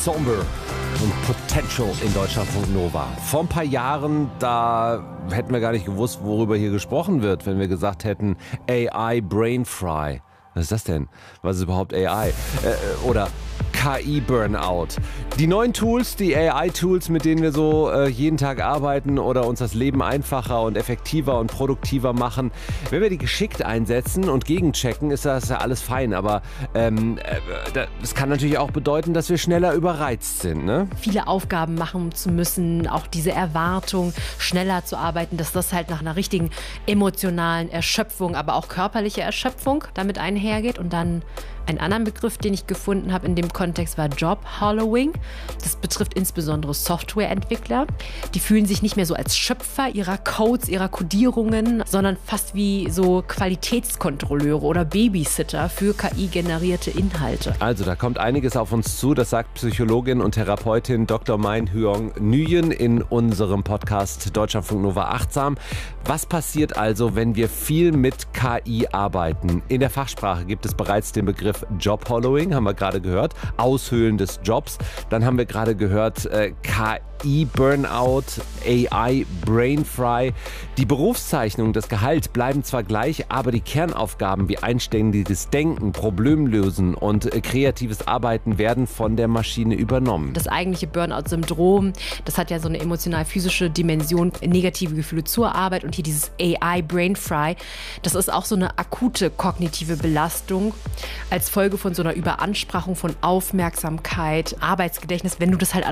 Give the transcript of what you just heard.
Somber und Potential in Deutschlandfunk Nova. Vor ein paar Jahren, da hätten wir gar nicht gewusst, worüber hier gesprochen wird, wenn wir gesagt hätten AI Brain Fry. Was ist das denn? Was ist überhaupt AI? Oder KI-Burnout. Die neuen Tools, die AI-Tools, mit denen wir so jeden Tag arbeiten oder uns das Leben einfacher und effektiver und produktiver machen. Wenn wir die geschickt einsetzen und gegenchecken, ist das ja alles fein. Aber das kann natürlich auch bedeuten, dass wir schneller überreizt sind, ne? Viele Aufgaben machen zu müssen, auch diese Erwartung, schneller zu arbeiten, dass das halt nach einer richtigen emotionalen Erschöpfung, aber auch körperlicher Erschöpfung damit einhergeht. Und dann ein anderer Begriff, den ich gefunden habe in dem Kontext, war Job Hollowing. Das betrifft insbesondere Softwareentwickler. Die fühlen sich nicht mehr so als Schöpfer ihrer Codes, ihrer Codierungen, sondern fast wie so Qualitätskontrolleure oder Babysitter für KI-generierte Inhalte. Also da kommt einiges auf uns zu, das sagt Psychologin und Therapeutin Dr. Mein Hyong Nguyen in unserem Podcast Deutschlandfunk Nova Achtsam. Was passiert also, wenn wir viel mit KI arbeiten? In der Fachsprache gibt es bereits den Begriff Job Hollowing, haben wir gerade gehört, Aushöhlen des Jobs. Dann haben wir gerade gehört KI-Burnout, AI-Brain-Fry. Die Berufszeichnung, das Gehalt bleiben zwar gleich, aber die Kernaufgaben wie einständiges Denken, Problemlösen und kreatives Arbeiten werden von der Maschine übernommen. Das eigentliche Burnout-Syndrom, das hat ja so eine emotional-physische Dimension, negative Gefühle zur Arbeit, und hier dieses AI-Brain-Fry, das ist auch so eine akute kognitive Belastung als Folge von so einer Überansprachung von Aufmerksamkeit, Arbeitsgedächtnis, wenn du das halt